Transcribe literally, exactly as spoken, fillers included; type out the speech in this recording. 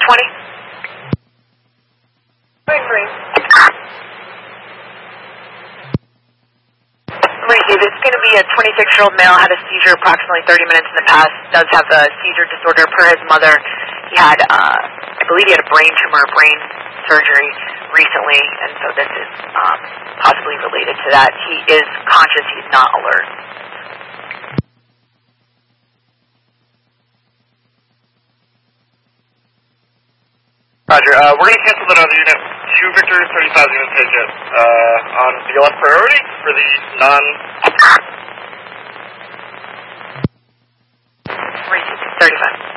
twenty. Green. Marie, this is going to be a twenty-six-year-old male, had a seizure approximately thirty minutes in the past, does have a seizure disorder per his mother. He had, uh, I believe he had a brain tumor, brain surgery recently, and so this is um, possibly related to that. He is conscious, he's not alert. Roger, uh, we're going to cancel that other unit, two Victor, thirty-five unit ticket, uh, on B L S priority for the non... thirty-five.